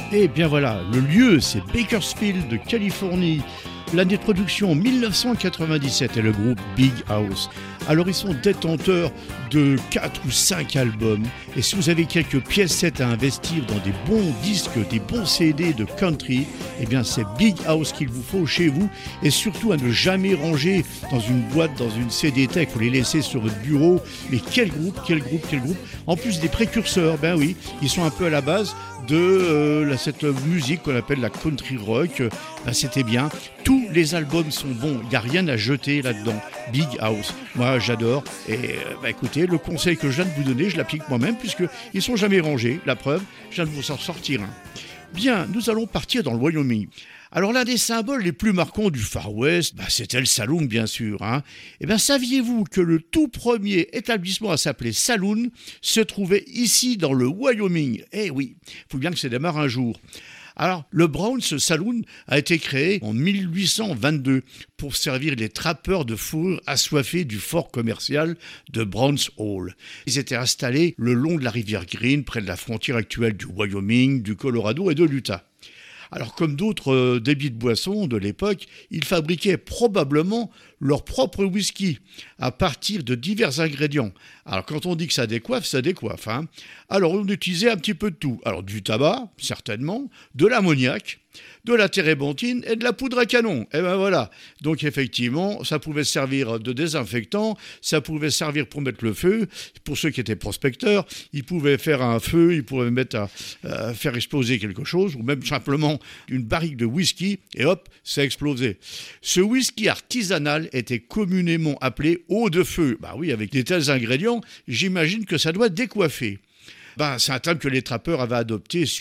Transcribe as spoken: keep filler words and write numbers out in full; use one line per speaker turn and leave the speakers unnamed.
Et bien voilà, le lieu c'est Bakersfield, Californie. L'année de production mille neuf cent quatre-vingt-dix-sept et le groupe Big House. Alors ils sont détenteurs de quatre ou cinq albums et si vous avez quelques piècettes à investir dans des bons disques, des bons C D de country, eh bien c'est Big House qu'il vous faut chez vous et surtout à ne jamais ranger dans une boîte, dans une C D Tech, vous les laissez sur votre bureau. Mais quel groupe, quel groupe, quel groupe. En plus des précurseurs, ben oui, ils sont un peu à la base de euh, cette musique qu'on appelle la country rock. Ben, c'était bien. Tous les albums sont bons, il n'y a rien à jeter là-dedans. Big House, moi j'adore. Et euh, ben, écoutez, le conseil que je viens de vous donner, je l'applique moi-même puisqu'ils ne sont jamais rangés. La preuve, je viens de vous en sortir un. Bien, nous allons partir dans le Wyoming. Alors l'un des symboles les plus marquants du Far West, bah, c'était le saloon bien sûr. Hein. Et bien saviez-vous que le tout premier établissement à s'appeler Saloon se trouvait ici dans le Wyoming? Eh oui, il faut bien que ça démarre un jour. Alors, le Browns Saloon a été créé en mille huit cent vingt-deux pour servir les trappeurs de fourrure assoiffés du fort commercial de Browns Hall. Ils étaient installés le long de la rivière Green, près de la frontière actuelle du Wyoming, du Colorado et de l'Utah. Alors, comme d'autres euh, débits de boissons de l'époque, ils fabriquaient probablement leur propre whisky à partir de divers ingrédients. Alors, quand on dit que ça décoiffe, ça décoiffe. Hein. Alors, on utilisait un petit peu de tout. Alors, du tabac, certainement, de l'ammoniac, de la térébenthine et de la poudre à canon. Et ben voilà. Donc, effectivement, ça pouvait servir de désinfectant, ça pouvait servir pour mettre le feu. Pour ceux qui étaient prospecteurs, ils pouvaient faire un feu, ils pouvaient mettre à, à faire exploser quelque chose, ou même simplement une barrique de whisky, et hop, ça explosait. Ce whisky artisanal était communément appelé eau de feu. Bah oui, avec des tels ingrédients, j'imagine que ça doit décoiffer. Ben, c'est un terme que les trappeurs avaient adopté